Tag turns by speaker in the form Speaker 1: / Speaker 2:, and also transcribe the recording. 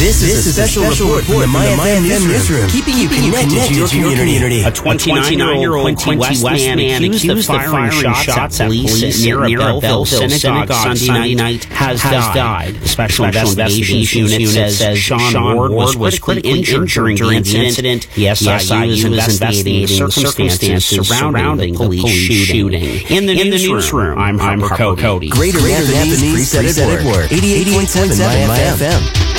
Speaker 1: This is a special report from the MyFM newsroom, keeping you connected to your community.
Speaker 2: A 29-year-old Quincy West man accused of firing shots at police near a Belleville synagogue Sunday night has died. The Special Investigations Unit says Sean Ward was critically injured during the incident. The SIU is investigating circumstances surrounding the police shooting. In the newsroom, I'm Harper Cody.
Speaker 1: Greater Napa News Preset at Work. 88.7 MyFM.